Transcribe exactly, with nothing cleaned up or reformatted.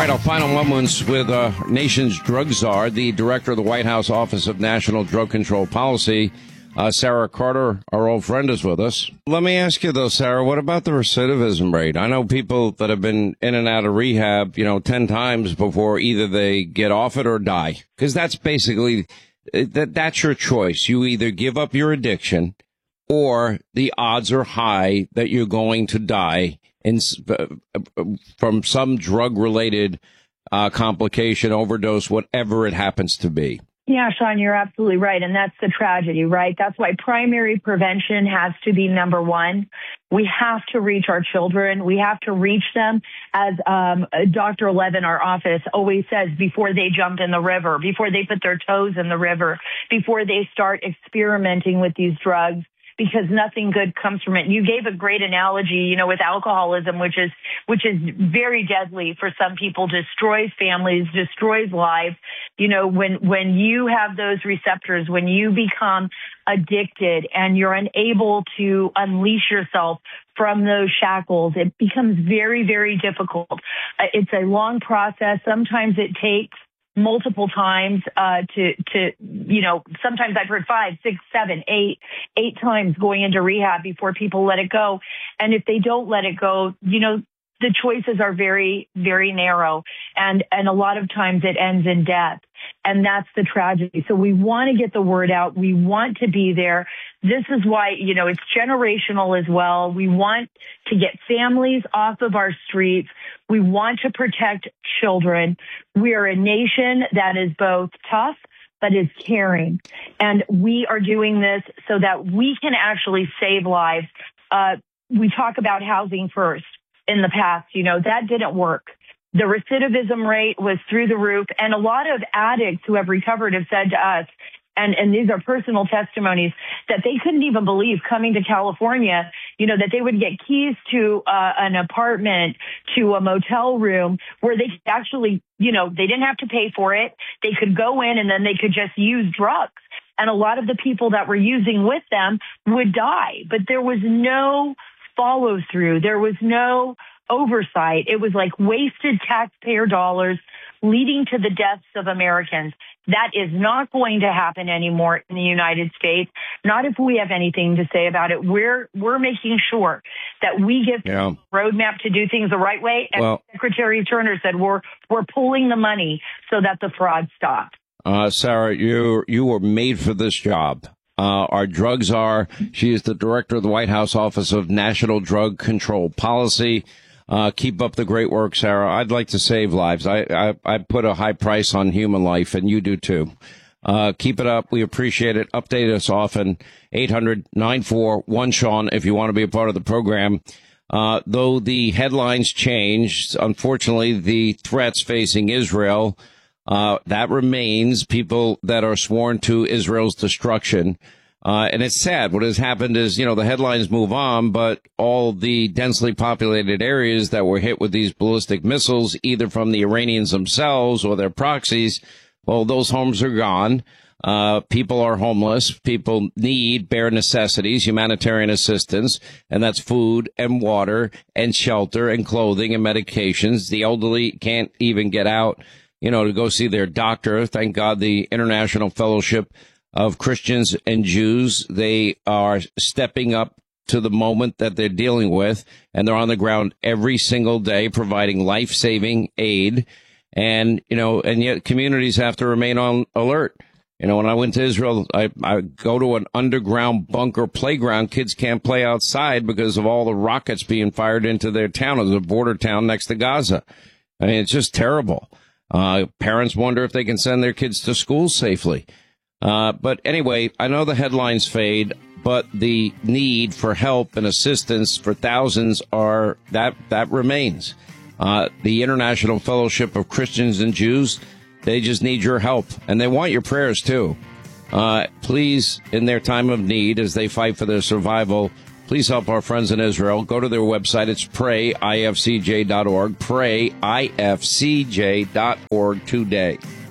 right, our final moments with uh, nation's drug czar, the director of the White House Office of National Drug Control Policy, uh, Sarah Carter, our old friend, is with us. Let me ask you, though, Sarah, what about the recidivism rate? I know people that have been in and out of rehab, you know, ten times before either they get off it or die, because that's basically that that's your choice. You either give up your addiction or the odds are high that you're going to die in, uh, from some drug-related uh, complication, overdose, whatever it happens to be. Yeah, Sean, you're absolutely right. And that's the tragedy, right? That's why primary prevention has to be number one. We have to reach our children. We have to reach them, as um, Doctor Levin, our office, always says, before they jump in the river, before they put their toes in the river, before they start experimenting with these drugs, because nothing good comes from it. You gave a great analogy, you know, with alcoholism, which is which is very deadly for some people, destroys families, destroys lives. You know, when when you have those receptors, when you become addicted and you're unable to unleash yourself from those shackles, it becomes very, very difficult. Uh, it's a long process. Sometimes it takes multiple times uh to to you know sometimes I've heard five, six, seven, eight eight times going into rehab before people let it go. And if they don't let it go, you know the choices are very, very narrow, and and a lot of times it ends in death. And that's the tragedy. So we want to get the word out. We want to be there. This is why, you know, it's generational as well. We want to get families off of our streets. We want to protect children. We are a nation that is both tough but is caring. And we are doing this so that we can actually save lives. Uh, we talk about housing first in the past. You know, that didn't work. The recidivism rate was through the roof. And a lot of addicts who have recovered have said to us, and, and these are personal testimonies, that they couldn't even believe coming to California, you know, that they would get keys to uh, an apartment, to a motel room where they could actually, you know, they didn't have to pay for it. They could go in and then they could just use drugs. And a lot of the people that were using with them would die. But there was no follow through. There was no oversight. It was like wasted taxpayer dollars leading to the deaths of Americans. That is not going to happen anymore in the United States. Not if we have anything to say about it. We're we're making sure that we give yeah. a roadmap to do things the right way. And well, Secretary Turner said we're we're pulling the money so that the fraud stops. Uh, Sarah, you you were made for this job. Uh, our drugs are. She is the director of the White House Office of National Drug Control Policy. Uh, keep up the great work, Sarah. I'd like to save lives. I, I, I put a high price on human life, and you do too. Uh, keep it up. We appreciate it. Update us often. eight hundred, nine four one, Sean, if you want to be a part of the program. Uh, though the headlines changed, unfortunately, the threats facing Israel, uh, that remains. People that are sworn to Israel's destruction. Uh, and it's sad. What has happened is, you know, the headlines move on, but all the densely populated areas that were hit with these ballistic missiles, either from the Iranians themselves or their proxies, well, those homes are gone. Uh, people are homeless. People need bare necessities, humanitarian assistance, and that's food and water and shelter and clothing and medications. The elderly can't even get out, you know, to go see their doctor. Thank God the International Fellowship of Christians and Jews, they are stepping up to the moment that they're dealing with, and they're on the ground every single day providing life-saving aid. And, you know, and yet communities have to remain on alert. You know, when I went to Israel, I, I go to an underground bunker playground. Kids can't play outside because of all the rockets being fired into their town. It's a border town next to Gaza. I mean, it's just terrible. Uh, parents wonder if they can send their kids to school safely. Uh, but anyway, I know the headlines fade, but the need for help and assistance for thousands are that that remains. Uh, the International Fellowship of Christians and Jews, they just need your help, and they want your prayers too. Uh, please, in their time of need, as they fight for their survival, please help our friends in Israel. Go to their website. It's pray I F C J dot org. pray I F C J dot org today.